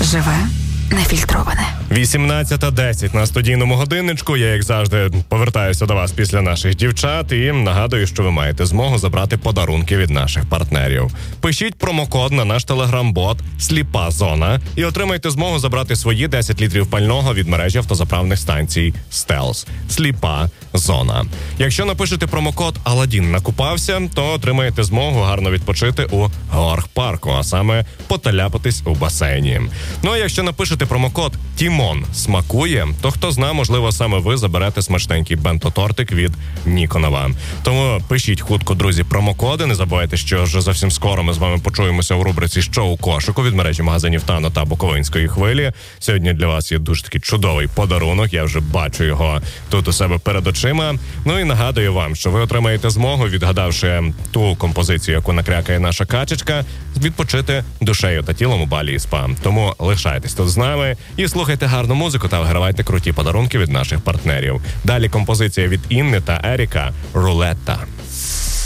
Живе нефільтроване. 18:10 на студійному годинничку. Я, як завжди, повертаюся до вас після наших дівчат і нагадую, що ви маєте змогу забрати подарунки від наших партнерів. Пишіть промокод на наш телеграм-бот «Сліпа зона» і отримайте змогу забрати свої 10 літрів пального від мережі автозаправних станцій «Стелс». Сліпа зона. Якщо напишете промокод «Аладдін накупався», то отримаєте змогу гарно відпочити у Горг-парку, а саме поталяпатись у басейні. Ну а якщо напишете промокод «Тімон смакує», то хто зна, можливо, саме ви заберете смачненький бенто-тортик від Ніконова. Тому пишіть хутко, друзі, промокоди. Не забувайте, що вже зовсім скоро ми з вами почуємося у рубриці «Що у кошику» від мережі магазинів «Тано» та Буковинської хвилі. Сьогодні для вас є дуже такий чудовий подарунок. Я вже бачу його тут у себе перед очима. Ну і нагадую вам, що ви отримаєте змогу, відгадавши ту композицію, яку накрякає наша качечка, відпочити душею та тілом у Балі і СПА. Тому лишайтесь тут з нами і слухайте гарну музику та вигравайте круті подарунки від наших партнерів. Далі композиція від Інни та Еріка «Рулетта».